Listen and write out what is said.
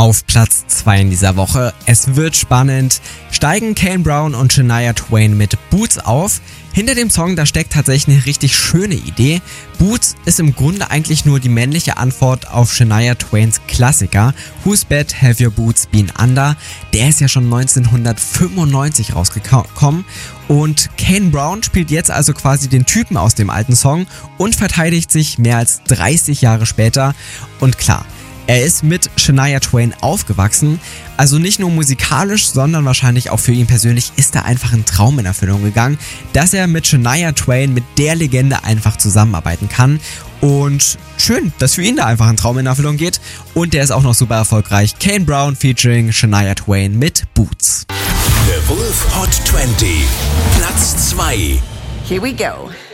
Auf Platz 2 in dieser Woche. Es wird spannend. Steigen Kane Brown und Shania Twain mit Boots auf. Hinter dem Song, da steckt tatsächlich eine richtig schöne Idee. Boots ist im Grunde eigentlich nur die männliche Antwort auf Shania Twains Klassiker Whose Bed Have Your Boots Been Under? Der ist ja schon 1995 rausgekommen und Kane Brown spielt jetzt also quasi den Typen aus dem alten Song und verteidigt sich mehr als 30 Jahre später. Und klar, er ist mit Shania Twain aufgewachsen, also nicht nur musikalisch, sondern wahrscheinlich auch für ihn persönlich ist da einfach ein Traum in Erfüllung gegangen, dass er mit Shania Twain, mit der Legende einfach zusammenarbeiten kann. Und schön, dass für ihn da einfach ein Traum in Erfüllung geht und der ist auch noch super erfolgreich. Kane Brown featuring Shania Twain mit Boots. The Wolf Hot 20, Platz 2. Here we go.